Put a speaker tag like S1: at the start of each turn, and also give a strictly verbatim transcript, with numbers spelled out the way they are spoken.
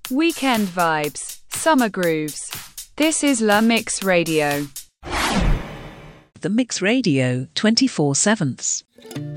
S1: Weekend vibes, summer grooves. This is La Mix Radio.
S2: The Mix Radio, twenty-four sevenths.